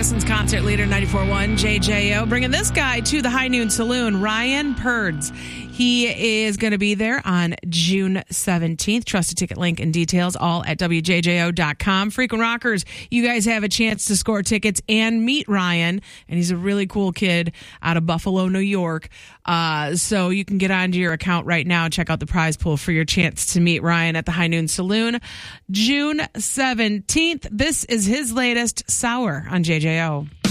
Madison's concert leader, 94.1 JJO, bringing this guy to the High Noon Saloon, Ryan Purds. He is going to be there on June 17th. Trusted ticket link and details all at WJJO.com. Frequent Rockers, you guys have a chance to score tickets and meet Ryan. And he's a really cool kid out of Buffalo, New York. So you can get onto your account right now and check out the prize pool for your chance to meet Ryan at the High Noon Saloon, June 17th. This is his latest Sour on JJO.